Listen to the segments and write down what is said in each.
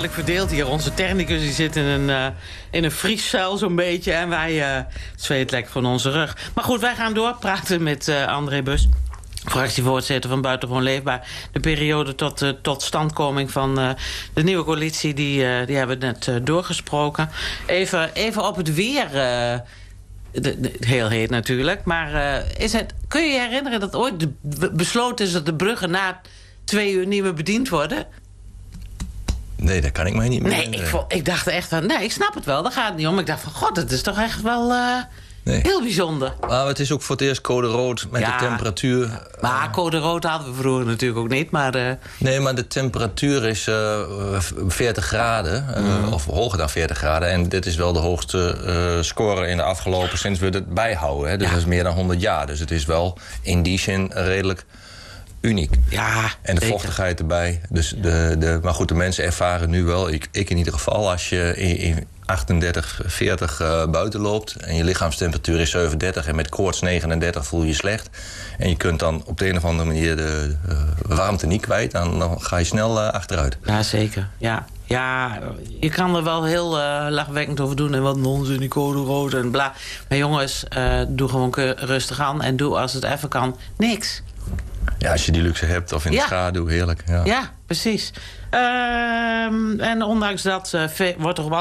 heerlijk verdeeld hier. Onze technicus die zit in een vrieszuil zo'n beetje. En wij het zweet lekker van onze rug. Maar goed, wij gaan doorpraten met André Bus, fractievoorzitter van Buitengewoon Leefbaar. De periode tot totstandkoming van de nieuwe coalitie, die hebben we net doorgesproken. Even op het weer. Heel heet natuurlijk. Maar kun je je herinneren dat ooit besloten is dat de bruggen na 2 uur niet meer bediend worden? Nee, dat kan ik mij niet meer. Nee, ik dacht echt van, nee, ik snap het wel. Daar gaat het niet om. Ik dacht van, god, het is toch echt wel heel bijzonder. Maar het is ook voor het eerst code rood met de temperatuur. Maar code rood hadden we vroeger natuurlijk ook niet. Maar Nee, maar de temperatuur is 40 graden. Of hoger dan 40 graden. En dit is wel de hoogste score in de afgelopen sinds we het bijhouden. Hè. Dus dat is meer dan 100 jaar. Dus het is wel in die zin redelijk uniek. Ja, en de vochtigheid erbij. Dus maar goed, de mensen ervaren nu wel, ik in ieder geval, als je in 38, 40 buiten loopt en je lichaamstemperatuur is 37 en met koorts 39 voel je je slecht. En je kunt dan op de een of andere manier de warmte niet kwijt, dan ga je snel achteruit. Ja, zeker. Ja, je kan er wel heel lachwekkend over doen. En wat nonsens, die code rood en bla. Maar jongens, doe gewoon rustig aan. En doe als het even kan, niks. Ja, als je die luxe hebt of in de schaduw, heerlijk. Ja, precies. En ondanks dat wordt er op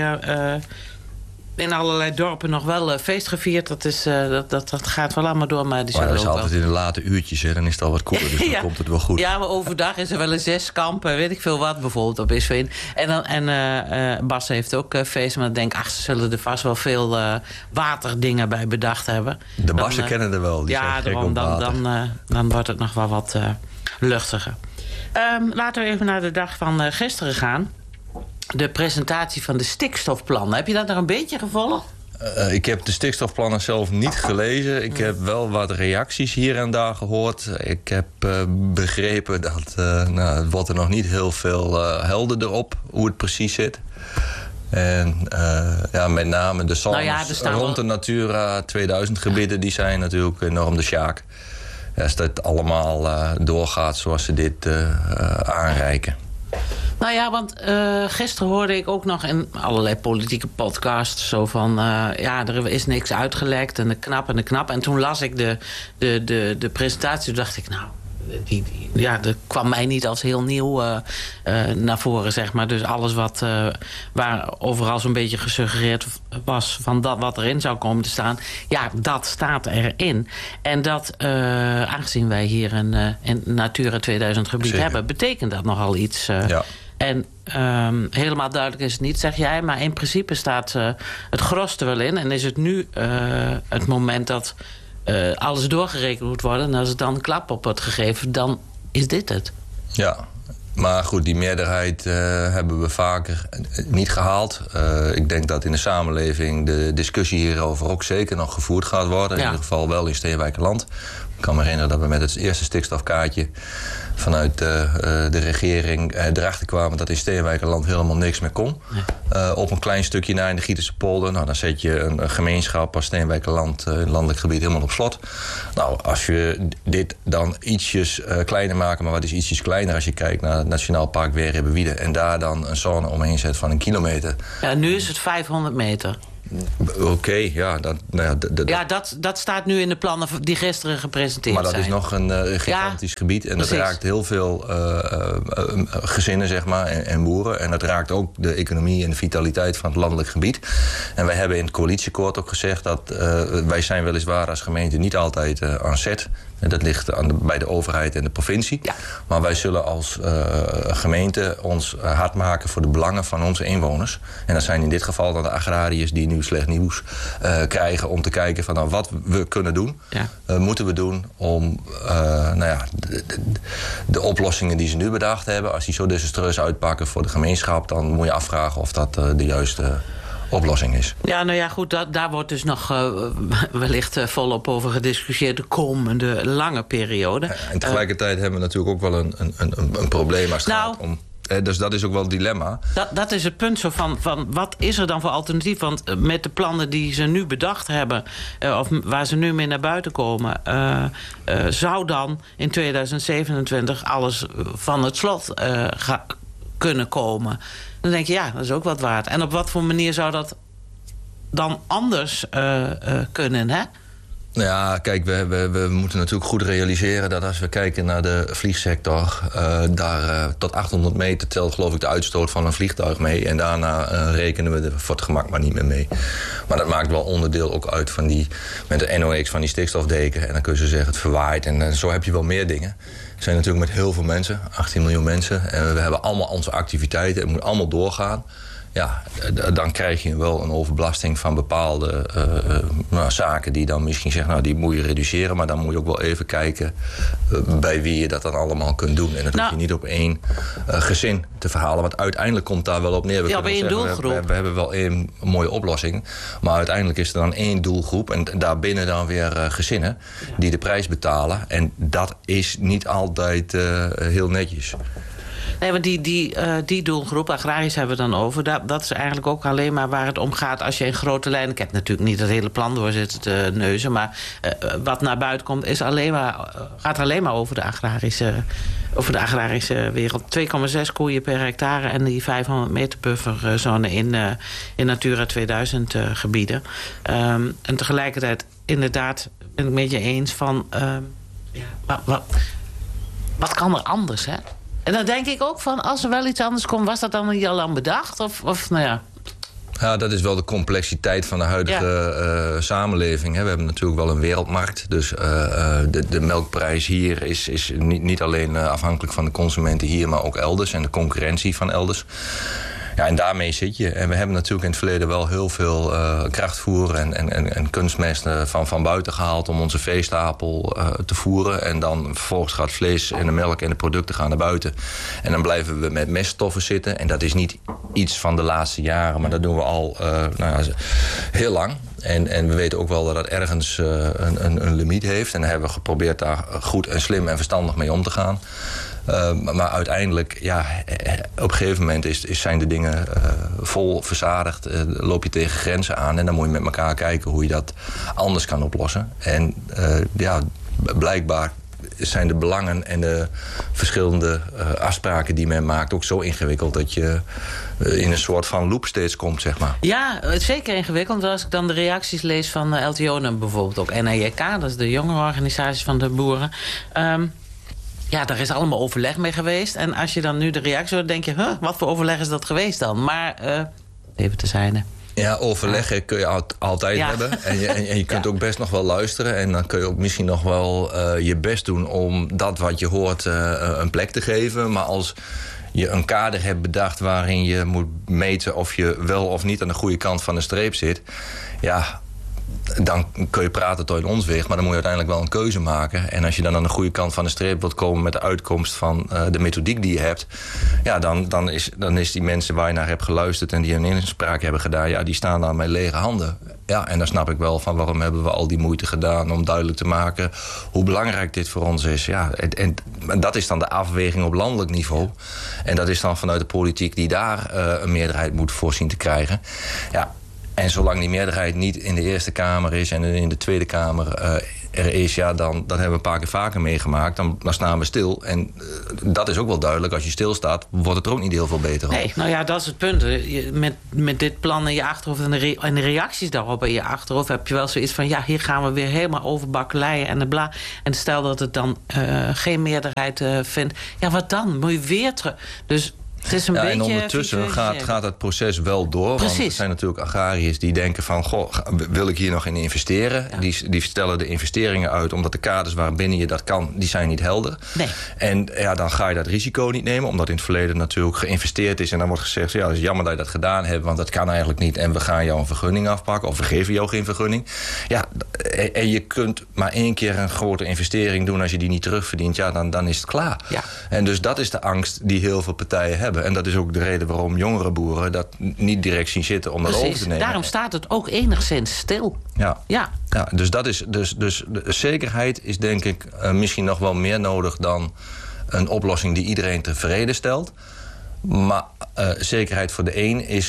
in allerlei dorpen nog wel feest gevierd. Dat gaat wel allemaal door. Maar dat is altijd in de late uurtjes, hè. Dan is het al wat koeler, dus dan komt het wel goed. Ja, maar overdag is er wel een 6 kampen, weet ik veel wat, bijvoorbeeld op Isveen. En Bas heeft ook feest, maar ik denk, ze zullen er vast wel veel waterdingen bij bedacht hebben. De Bassen kennen er wel, die zijn gek op water. Dan wordt het nog wel wat luchtiger. Laten we even naar de dag van gisteren gaan. De presentatie van de stikstofplannen. Heb je dat nog een beetje gevolgd? Ik heb de stikstofplannen zelf niet gelezen. Ik heb wel wat reacties hier en daar gehoord. Ik heb begrepen dat het wordt er nog niet heel veel helderder op hoe het precies zit. En met name de zones rond de Natura 2000 gebieden, die zijn natuurlijk enorm de sjaak. Als dat allemaal doorgaat zoals ze dit aanreiken. Nou ja, want gisteren hoorde ik ook nog in allerlei politieke podcasts zo van, er is niks uitgelekt en de knap. En toen las ik de presentatie, toen dacht ik, nou, dat kwam mij niet als heel nieuw naar voren, zeg maar. Dus alles waar overal zo'n beetje gesuggereerd was van dat wat erin zou komen te staan, dat staat erin. En dat, aangezien wij hier een Natura 2000 gebied hebben, betekent dat nogal iets. En helemaal duidelijk is het niet, zeg jij, maar in principe staat het gros er wel in. En is het nu het moment dat alles doorgerekend moet worden, en als het dan een klap op wordt gegeven, dan is dit het. Ja, maar goed, die meerderheid hebben we vaker niet gehaald. Ik denk dat in de samenleving de discussie hierover ook zeker nog gevoerd gaat worden. In ieder geval wel in Steenwijkerland. Ik kan me herinneren dat we met het eerste stikstofkaartje vanuit de regering erachter kwamen dat in Steenwijkerland helemaal niks meer kon. Nee. Op een klein stukje na in de Gieterse polder. Nou, dan zet je een gemeenschap als Steenwijkerland, een landelijk gebied, helemaal op slot. Nou, als je dit dan ietsjes kleiner maken, maar wat is ietsjes kleiner als je kijkt naar het Nationaal Park Weerhibbewiede en daar dan een zone omheen zet van 1 kilometer. Ja, nu is het 500 meter. Oké, dat staat nu in de plannen die gisteren gepresenteerd zijn. Maar dat is nog een gigantisch gebied. En dat raakt heel veel gezinnen, zeg maar, en boeren. En dat raakt ook de economie en de vitaliteit van het landelijk gebied. En wij hebben in het coalitieakkoord ook gezegd dat wij zijn weliswaar als gemeente niet altijd aan zet. En dat ligt bij de overheid en de provincie. Ja. Maar wij zullen als gemeente ons hard maken voor de belangen van onze inwoners. En dat zijn in dit geval dan de agrariërs die nu slecht nieuws krijgen om te kijken van wat we kunnen doen. Ja. Moeten we doen om de oplossingen die ze nu bedacht hebben, als die zo desastreus uitpakken voor de gemeenschap, dan moet je afvragen of dat de juiste oplossing is. Ja, nou ja, goed, daar wordt dus nog wellicht volop over gediscussieerd de komende lange periode. En tegelijkertijd hebben we natuurlijk ook wel een probleem als het gaat om. Dus dat is ook wel het dilemma. Dat is het punt zo van wat is er dan voor alternatief? Want met de plannen die ze nu bedacht hebben, of waar ze nu mee naar buiten komen, zou dan in 2027 alles van het slot kunnen komen. Dan denk je, ja, dat is ook wat waard. En op wat voor manier zou dat dan anders kunnen, hè? Nou ja, kijk, we moeten natuurlijk goed realiseren dat als we kijken naar de vliegsector, daar tot 800 meter telt geloof ik de uitstoot van een vliegtuig mee. En daarna rekenen we er voor het gemak maar niet meer mee. Maar dat maakt wel onderdeel ook uit van met de NOx van die stikstofdeken. En dan kun je zeggen het verwaait en zo heb je wel meer dingen. We zijn natuurlijk met heel veel mensen, 18 miljoen mensen. En we hebben allemaal onze activiteiten, het moet allemaal doorgaan. Ja, dan krijg je wel een overbelasting van bepaalde zaken die dan misschien zeggen, nou die moet je reduceren, maar dan moet je ook wel even kijken bij wie je dat dan allemaal kunt doen. En dat hoef je niet op één gezin te verhalen, want uiteindelijk komt daar wel op neer. Op één doelgroep. We hebben wel één mooie oplossing, maar uiteindelijk is er dan één doelgroep en daarbinnen dan weer gezinnen die de prijs betalen. En dat is niet altijd heel netjes. Nee, want die doelgroep, agrarisch hebben we dan over, dat is eigenlijk ook alleen maar waar het om gaat als je in grote lijnen. Ik heb natuurlijk niet het hele plan door zitten te neuzen, maar wat naar buiten komt gaat alleen maar over de agrarische wereld. 2,6 koeien per hectare en die 500 meter bufferzone in Natura 2000 gebieden. En tegelijkertijd inderdaad ben ik met je eens van wat kan er anders, hè? En dan denk ik ook van, als er wel iets anders komt, was dat dan niet al lang bedacht? Of nou ja. Ja, dat is wel de complexiteit van de huidige samenleving. Hè. We hebben natuurlijk wel een wereldmarkt. Dus de melkprijs hier is niet alleen afhankelijk van de consumenten hier, maar ook elders. En de concurrentie van elders. Ja, en daarmee zit je. En we hebben natuurlijk in het verleden wel heel veel krachtvoer en kunstmest van buiten gehaald om onze veestapel te voeren. En dan vervolgens gaat vlees en de melk en de producten gaan naar buiten. En dan blijven we met meststoffen zitten. En dat is niet iets van de laatste jaren, maar dat doen we al heel lang. En we weten ook wel dat het ergens een limiet heeft. En dan hebben we geprobeerd daar goed en slim en verstandig mee om te gaan. Maar uiteindelijk, ja, op een gegeven moment zijn de dingen vol verzadigd. Loop je tegen grenzen aan en dan moet je met elkaar kijken hoe je dat anders kan oplossen. En blijkbaar zijn de belangen en de verschillende afspraken die men maakt ook zo ingewikkeld dat je in een soort van loop steeds komt, zeg maar. Ja, zeker ingewikkeld. Als ik dan de reacties lees van LTO en bijvoorbeeld ook NAJK, dat is de jongerenorganisatie van de boeren. Ja, daar is allemaal overleg mee geweest. En als je dan nu de reactie hoort, denk je, wat voor overleg is dat geweest dan? Maar even te zijne. Ja, overleggen kun je altijd hebben. En je kunt ook best nog wel luisteren. En dan kun je ook misschien nog wel je best doen om dat wat je hoort een plek te geven. Maar als je een kader hebt bedacht waarin je moet meten of je wel of niet aan de goede kant van de streep zit, ja, dan kun je praten tot in ons weg, maar dan moet je uiteindelijk wel een keuze maken. En als je dan aan de goede kant van de streep wilt komen met de uitkomst van de methodiek die je hebt, ja, dan is die mensen waar je naar hebt geluisterd en die een inspraak hebben gedaan, ja, die staan daar met lege handen. Ja, en dan snap ik wel van waarom hebben we al die moeite gedaan om duidelijk te maken hoe belangrijk dit voor ons is. Ja, en dat is dan de afweging op landelijk niveau. En dat is dan vanuit de politiek die daar een meerderheid moet voorzien te krijgen. Ja. En zolang die meerderheid niet in de Eerste Kamer is en in de Tweede Kamer er is, ja, dan hebben we een paar keer vaker meegemaakt. Dan staan we stil. En dat is ook wel duidelijk. Als je stilstaat, wordt het er ook niet heel veel beter op. Nee, nou ja, dat is het punt. Met dit plan in je achterhoofd en de reacties daarop in je achterhoofd heb je wel zoiets van, ja, hier gaan we weer helemaal over bakkeleien en de bla. En stel dat het dan geen meerderheid vindt. Ja, wat dan? Moet je weer terug. Dus het is een beetje en ondertussen gaat het proces wel door. Precies. Want er zijn natuurlijk agrariërs die denken van, goh, wil ik hier nog in investeren? Ja. Die stellen de investeringen uit omdat de kaders waarbinnen je dat kan, die zijn niet helder. Nee. En ja, dan ga je dat risico niet nemen, omdat in het verleden natuurlijk geïnvesteerd is. En dan wordt gezegd, ja, het is jammer dat je dat gedaan hebt, want dat kan eigenlijk niet. En we gaan jou een vergunning afpakken, of we geven jou geen vergunning. Ja, en je kunt maar 1 keer een grote investering doen. Als je die niet terugverdient, ja, dan is het klaar. Ja. En dus dat is de angst die heel veel partijen hebben. En dat is ook de reden waarom jongere boeren dat niet direct zien zitten om dat over te nemen. Daarom staat het ook enigszins stil. Ja, dus dat is dus de zekerheid is denk ik misschien nog wel meer nodig dan een oplossing die iedereen tevreden stelt. Maar zekerheid voor de een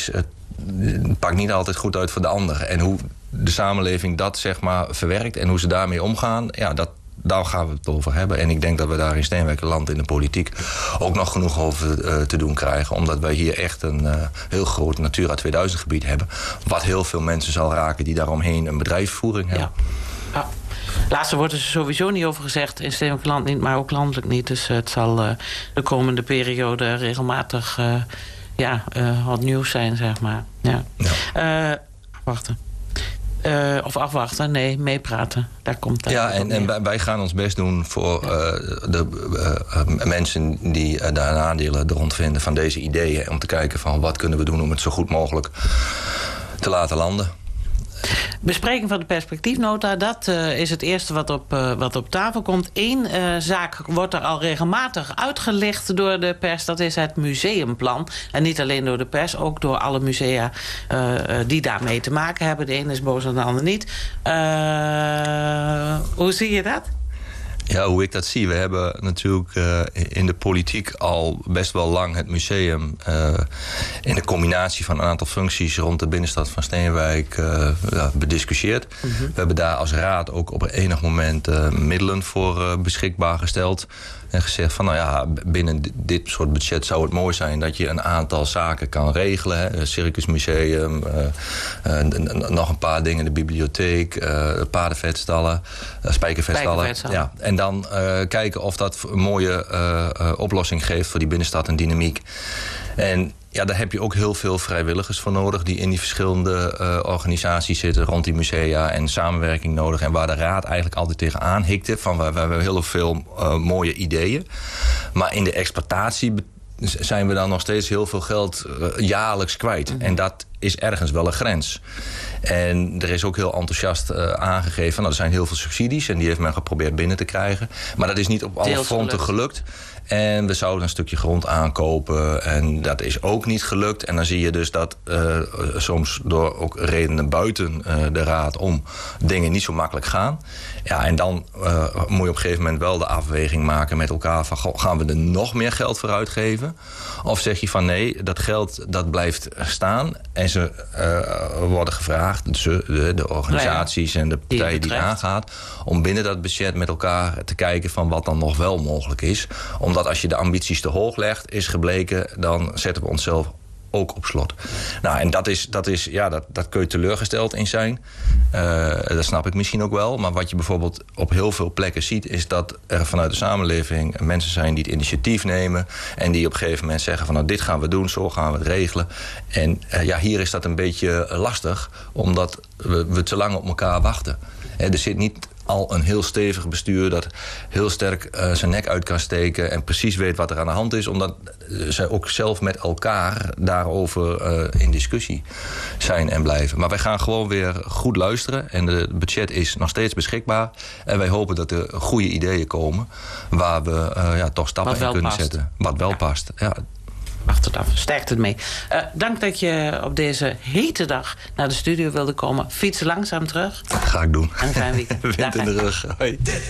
pakt niet altijd goed uit voor de ander. En hoe de samenleving dat zeg maar verwerkt en hoe ze daarmee omgaan, ja, daar gaan we het over hebben. En ik denk dat we daar in Steenwijkerland in de politiek ook nog genoeg over te doen krijgen. Omdat wij hier echt een heel groot Natura 2000 gebied hebben. Wat heel veel mensen zal raken die daaromheen een bedrijfsvoering hebben. Ja. Laatste wordt er sowieso niet over gezegd. In Steenwijkerland niet, maar ook landelijk niet. Dus het zal de komende periode regelmatig wat nieuws zijn, zeg maar. Ja. Wachten. Of afwachten, nee, meepraten. Daar komt het. Ja, en wij gaan ons best doen voor de mensen die daar aandelen rond vinden van deze ideeën. Om te kijken van wat kunnen we doen om het zo goed mogelijk te laten landen. Bespreking van de perspectiefnota, dat is het eerste wat op tafel komt. Eén zaak wordt er al regelmatig uitgelicht door de pers. Dat is het museumplan. En niet alleen door de pers, ook door alle musea die daarmee te maken hebben. De ene is boos en de ander niet. Hoe zie je dat? Ja, hoe ik dat zie. We hebben natuurlijk in de politiek al best wel lang het museum in de combinatie van een aantal functies rond de binnenstad van Steenwijk bediscussieerd. Mm-hmm. We hebben daar als raad ook op enig moment middelen voor beschikbaar gesteld. En gezegd van, binnen dit soort budget zou het mooi zijn dat je een aantal zaken kan regelen. Hè. Circusmuseum, nog een paar dingen, de bibliotheek, paardenvetstallen, spijkervetstallen. Ja. En dan kijken of dat een mooie oplossing geeft voor die binnenstad en dynamiek. En ja, daar heb je ook heel veel vrijwilligers voor nodig die in die verschillende organisaties zitten rond die musea en samenwerking nodig. En waar de raad eigenlijk altijd tegenaan hikte van we hebben heel veel mooie ideeën. Maar in de exploitatie zijn we dan nog steeds heel veel geld jaarlijks kwijt. Mm-hmm. En dat is ergens wel een grens. En er is ook heel enthousiast aangegeven. Er zijn heel veel subsidies en die heeft men geprobeerd binnen te krijgen. Maar dat is niet op alle fronten gelukt. En we zouden een stukje grond aankopen. En dat is ook niet gelukt. En dan zie je dus dat soms door ook redenen buiten de raad om dingen niet zo makkelijk gaan. Ja, en dan moet je op een gegeven moment wel de afweging maken met elkaar van gaan we er nog meer geld voor uitgeven? Of zeg je van nee, dat geld dat blijft staan. En ze worden gevraagd, de organisaties en de partijen die aangaat, om binnen dat budget met elkaar te kijken van wat dan nog wel mogelijk is. Omdat als je de ambities te hoog legt, is gebleken, dan zetten we onszelf ook op slot. Nou, en dat kun je teleurgesteld in zijn. Dat snap ik misschien ook wel. Maar wat je bijvoorbeeld op heel veel plekken ziet, is dat er vanuit de samenleving mensen zijn die het initiatief nemen en die op een gegeven moment zeggen van dit gaan we doen, zo gaan we het regelen. En hier is dat een beetje lastig, omdat we te lang op elkaar wachten. Er zit niet al een heel stevig bestuur dat heel sterk zijn nek uit kan steken en precies weet wat er aan de hand is, omdat zij ook zelf met elkaar daarover in discussie zijn en blijven. Maar wij gaan gewoon weer goed luisteren en het budget is nog steeds beschikbaar en wij hopen dat er goede ideeën komen waar we toch stappen in kunnen zetten. Wat wel past. Ja. Wacht het af, sterkt het mee. Dank dat je op deze hete dag naar de studio wilde komen. Fietsen langzaam terug. Dat ga ik doen. En een fijn weekend. Wind in de rug. Hoi.